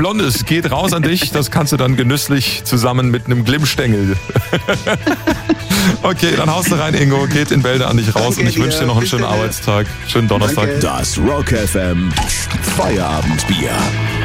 Blondes geht raus an dich. Das kannst du dann genüsslich zusammen mit einem Glimmstängel. Okay, dann haust du rein, Ingo. Geht in Bälde an dich raus. Danke und ich wünsche dir noch einen schönen Arbeitstag. Schönen Donnerstag. Danke. Das Rock FM Feierabendbier.